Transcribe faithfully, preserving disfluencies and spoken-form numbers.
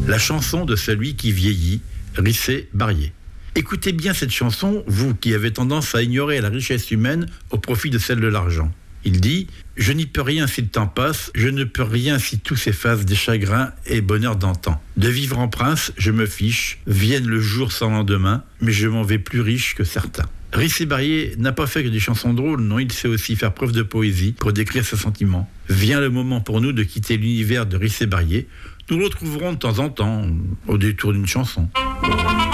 La chanson de celui qui vieillit, Rissé Barrier. Écoutez bien cette chanson, vous qui avez tendance à ignorer la richesse humaine au profit de celle de l'argent. Il dit « Je n'y peux rien si le temps passe, je ne peux rien si tout s'efface des chagrins et bonheurs d'antan. De vivre en prince, je me fiche, vienne le jour sans lendemain, mais je m'en vais plus riche que certains. » Rissé Barrier n'a pas fait que des chansons drôles, non, il sait aussi faire preuve de poésie pour décrire ses sentiments. Vient le moment pour nous de quitter l'univers de Rissé Barrier. Nous le retrouverons de temps en temps au détour d'une chanson.